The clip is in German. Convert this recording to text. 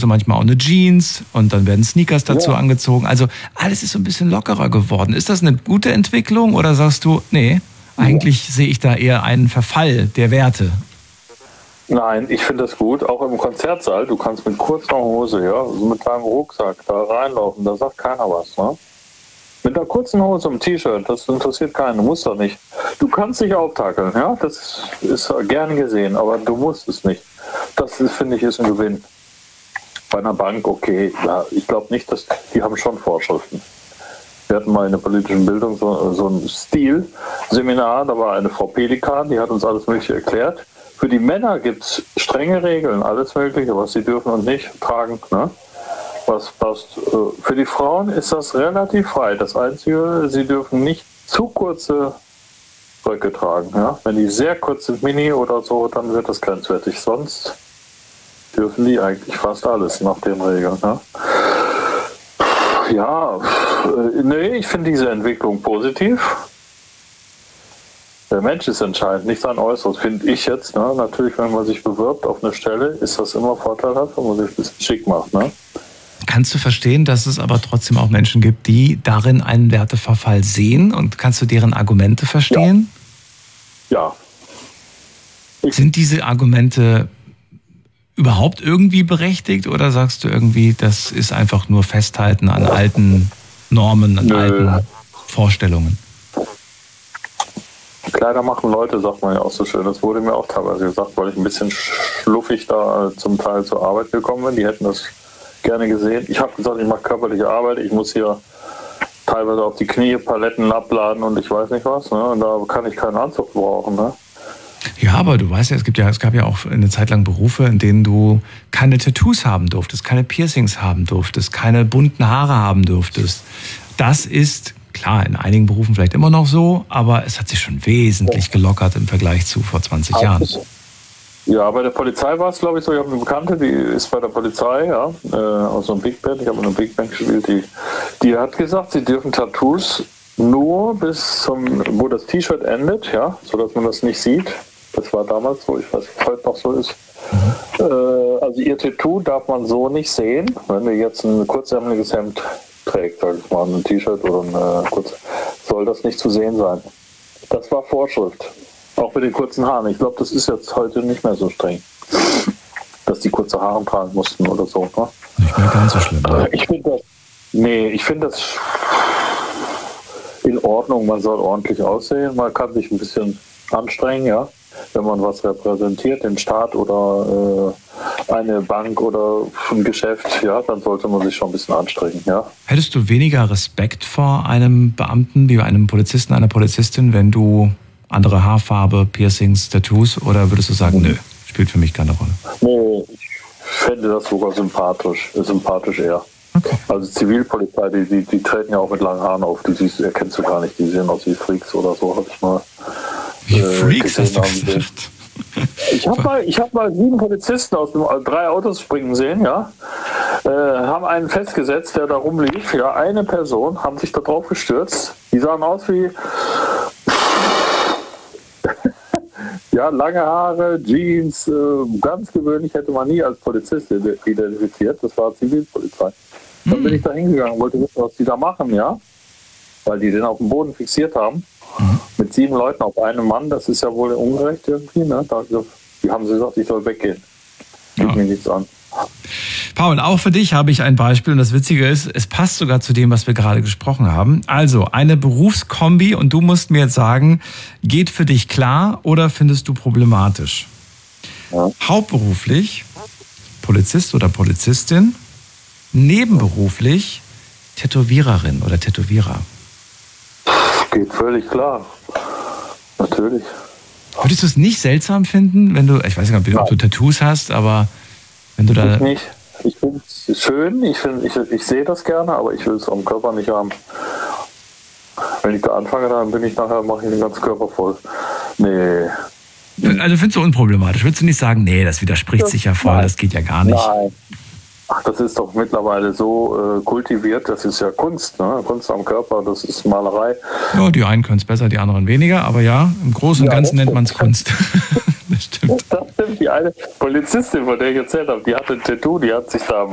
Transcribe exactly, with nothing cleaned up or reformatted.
Hose, manchmal auch eine Jeans und dann werden Sneakers dazu ja. angezogen. Also alles ist so ein bisschen lockerer geworden. Ist das eine gute Entwicklung oder sagst du, nee, eigentlich ja. sehe ich da eher einen Verfall der Werte? Nein, ich finde das gut, auch im Konzertsaal. Du kannst mit kurzer Hose, ja, so mit deinem Rucksack da reinlaufen, da sagt keiner was, ne? Mit einer kurzen Hose und T-Shirt, das interessiert keinen, du musst doch nicht. Du kannst dich auftakeln, ja, das ist gerne gesehen, aber du musst es nicht. Das ist, finde ich, ist ein Gewinn. Bei einer Bank, okay, ja, ich glaube nicht, dass die haben schon Vorschriften. Wir hatten mal in der politischen Bildung so, so ein Stil-Seminar, da war eine Frau Pelikan, die hat uns alles Mögliche erklärt. Für die Männer gibt es strenge Regeln, alles Mögliche, was sie dürfen und nicht tragen, ne? Was passt. Für die Frauen ist das relativ frei. Das Einzige, sie dürfen nicht zu kurze Röcke tragen. Ja? Wenn die sehr kurz sind, Mini oder so, dann wird das grenzwertig. Sonst dürfen die eigentlich fast alles nach den Regeln. Ja, ja nee, ich finde diese Entwicklung positiv. Der Mensch ist entscheidend, nicht sein Äußeres, finde ich jetzt. Ne? Natürlich, wenn man sich bewirbt auf eine Stelle, ist das immer vorteilhaft, wenn man sich ein bisschen schick macht. Ne? Kannst du verstehen, dass es aber trotzdem auch Menschen gibt, die darin einen Werteverfall sehen? Und kannst du deren Argumente verstehen? Ja. ja. Sind diese Argumente überhaupt irgendwie berechtigt? Oder sagst du irgendwie, das ist einfach nur Festhalten an alten Normen, an Nö. alten Vorstellungen? Kleider machen Leute, sagt man ja auch so schön. Das wurde mir auch teilweise gesagt, weil ich ein bisschen schluffig da zum Teil zur Arbeit gekommen bin. Die hätten das gerne gesehen. Ich habe gesagt, ich mache körperliche Arbeit, ich muss hier teilweise auf die Knie Paletten abladen und ich weiß nicht was. Ne? Und da kann ich keinen Anzug brauchen. Ne? Ja, aber du weißt ja, es gibt ja, es gab ja auch eine Zeit lang Berufe, in denen du keine Tattoos haben durftest, keine Piercings haben durftest, keine bunten Haare haben durftest. Das ist klar in einigen Berufen vielleicht immer noch so, aber es hat sich schon wesentlich gelockert im Vergleich zu vor zwanzig Jahren. Ja, bei der Polizei war es, glaube ich, so. Ich habe eine Bekannte, die ist bei der Polizei, ja, äh, aus so einem Big Band. Ich habe in einem Big Band gespielt. Die, die hat gesagt, sie dürfen Tattoos nur bis zum, wo das T-Shirt endet, ja, sodass man das nicht sieht. Das war damals so, ich weiß nicht, ob es heute noch so ist. Mhm. Äh, also ihr Tattoo darf man so nicht sehen, wenn du jetzt ein kurzärmeliges Hemd trägt, sag ich mal, ein T-Shirt oder ein äh, kurz, soll das nicht zu sehen sein. Das war Vorschrift. Auch mit den kurzen Haaren. Ich glaube, das ist jetzt heute nicht mehr so streng, dass die kurze Haare tragen mussten oder so. Ne? Nicht mehr ganz so schlimm. Ne? Ich finde das, nee, ich finde das in Ordnung. Man soll ordentlich aussehen. Man kann sich ein bisschen anstrengen, ja, wenn man was repräsentiert, den Staat oder äh, eine Bank oder ein Geschäft, ja, dann sollte man sich schon ein bisschen anstrengen, ja. Hättest du weniger Respekt vor einem Beamten wie bei einem Polizisten, einer Polizistin, wenn du andere Haarfarbe, Piercings, Tattoos, oder würdest du sagen, nö, spielt für mich keine Rolle? Nee, ich fände das sogar sympathisch, sympathisch eher. Okay. Also Zivilpolizei, die, die, die treten ja auch mit langen Haaren auf, die siehst, erkennst du gar nicht, die sehen aus wie Freaks oder so, habe ich mal Wie äh, Freaks hast du gesagt? Ich habe mal, ich hab mal sieben Polizisten aus dem, drei Autos springen sehen, ja, äh, haben einen festgesetzt, der da rumlief, ja, eine Person, haben sich da drauf gestürzt, die sahen aus wie ja, lange Haare, Jeans, äh, ganz gewöhnlich, hätte man nie als Polizist identifiziert. Das war Zivilpolizei. Dann mhm. bin ich da hingegangen, wollte wissen, was die da machen, ja. Weil die den auf dem Boden fixiert haben. Mhm. Mit sieben Leuten auf einem Mann, das ist ja wohl ungerecht irgendwie, ne? Da, die haben sie gesagt, ich soll weggehen. Geht ja. mir nichts an. Paul, auch für dich habe ich ein Beispiel und das Witzige ist, es passt sogar zu dem, was wir gerade gesprochen haben. Also eine Berufskombi und du musst mir jetzt sagen, geht für dich klar oder findest du problematisch? Ja. Hauptberuflich Polizist oder Polizistin, nebenberuflich Tätowiererin oder Tätowierer. Geht völlig klar. Natürlich. Würdest du es nicht seltsam finden, wenn du, ich weiß nicht, ob du Tattoos hast, aber wenn du da... Ich nicht. Ich finde es schön, ich, find, ich, ich sehe das gerne, aber ich will es am Körper nicht haben. Wenn ich da anfange, dann bin ich nachher, mache ich den ganzen Körper voll. Nee. Also findest du unproblematisch? Würdest du nicht sagen, nee, das widerspricht das, sich ja voll, nein. Das geht ja gar nicht? Nein. Ach, das ist doch mittlerweile so äh, kultiviert, das ist ja Kunst, ne? Kunst am Körper, das ist Malerei. Ja, die einen können es besser, die anderen weniger, aber ja, im Großen und ja, Ganzen nennt man es Kunst. Das stimmt. Das stimmt, die eine Polizistin, von der ich erzählt habe, die hatte ein Tattoo, die hat sich da